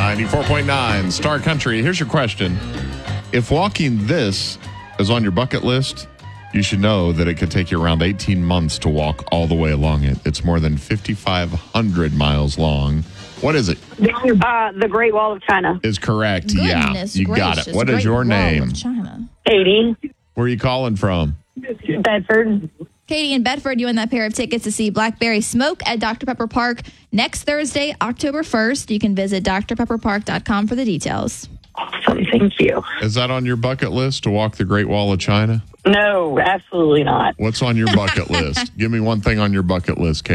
94.9 Star Country. Here's your question. If walking this is on your bucket list, you should know that it could take you around 18 months to walk all the way along it. It's more than 5,500 miles long. What is it? The Great Wall of China. Is correct. Goodness You got gracious, it. What is Great your Wall name? of China. Katie. Where are you calling from? Bedford. Katie in Bedford, you win that pair of tickets to see Blackberry Smoke at Dr. Pepper Park next Thursday, October 1st. You can visit drpepperpark.com for the details. Awesome. Thank you. Is that on your bucket list to walk the Great Wall of China? No, absolutely not. What's on your bucket list? Give me one thing on your bucket list, Kate.